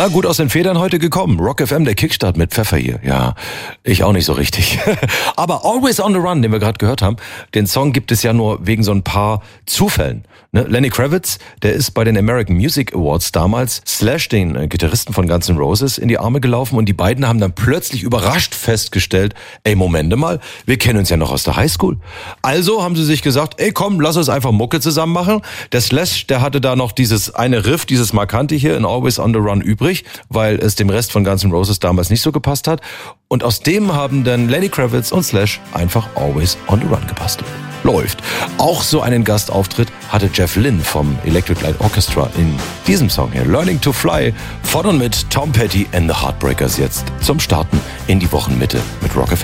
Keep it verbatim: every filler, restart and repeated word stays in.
Na, gut aus den Federn heute gekommen. Rock F M, der Kickstart mit Pfeffer hier. Ja, ich auch nicht so richtig. Aber Always on the Run, den wir gerade gehört haben, den Song gibt es ja nur wegen so ein paar Zufällen. Ne? Lenny Kravitz, der ist bei den American Music Awards damals Slash, den äh, Gitarristen von Guns N' Roses, in die Arme gelaufen und die beiden haben dann plötzlich überrascht festgestellt, ey, Momente mal, wir kennen uns ja noch aus der Highschool. Also haben sie sich gesagt, ey komm, lass uns einfach Mucke zusammen machen. Der Slash, der hatte da noch dieses eine Riff, dieses markante hier in Always on the Run übrig, weil es dem Rest von Guns N' Roses damals nicht so gepasst hat. Und aus dem haben dann Lenny Kravitz und Slash einfach Always on the Run gebastelt. Läuft. Auch so einen Gastauftritt hatte Jeff Lynne vom Electric Light Orchestra in diesem Song hier, Learning to Fly, von und mit Tom Petty and the Heartbreakers jetzt zum Starten in die Wochenmitte mit Rock F M.